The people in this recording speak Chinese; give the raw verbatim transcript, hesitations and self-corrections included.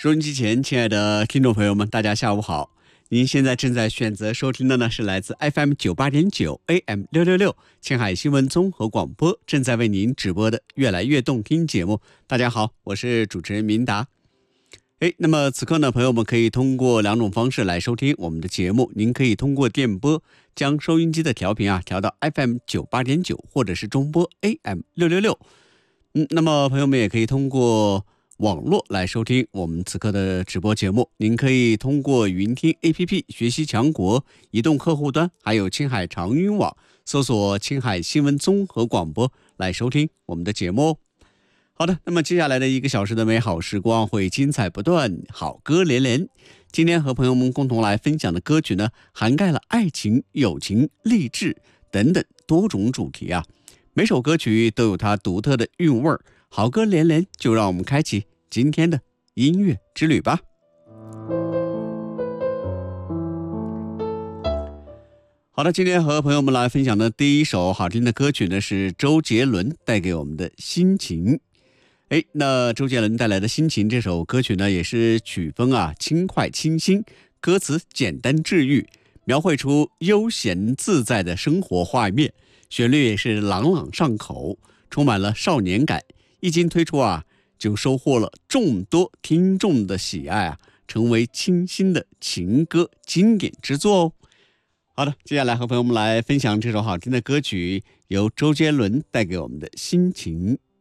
收音机前，亲爱的听众朋友们，大家下午好。您现在正在选择收听的呢，是来自 F M 九八点九 A M 六六六青海新闻综合广播正在为您直播的越来越动听节目。大家好，我是主持人明达。哎，那么此刻呢，朋友们可以通过两种方式来收听我们的节目。您可以通过电波将收音机的调频啊调到 F M 九八点九，或者是中波 A M 六六六。嗯，那么朋友们也可以通过网络来收听我们此刻的直播节目。您可以通过云听 A P P、学习强国移动客户端，还有青海长云网，搜索青海新闻综合广播来收听我们的节目哦。好的，那么接下来的一个小时的美好时光会精彩不断，好歌连连。今天和朋友们共同来分享的歌曲呢，涵盖了爱情、友情、励志等等多种主题啊。每首歌曲都有它独特的韵味儿，好歌连连，就让我们开启今天的音乐之旅吧。好的，今天和朋友们来分享的第一首好听的歌曲呢，是周杰伦带给我们的心情。哎，那周杰伦带来的心情这首歌曲呢，也是曲风啊轻快清新，歌词简单治愈，描绘出悠闲自在的生活画面，旋律也是朗朗上口，充满了少年感。一经推出啊，就收获了众多听众的喜爱啊，成为清新的情歌经典之作哦。好的，接下来和朋友们来分享这首好听的歌曲，由周杰伦带给我们的心情。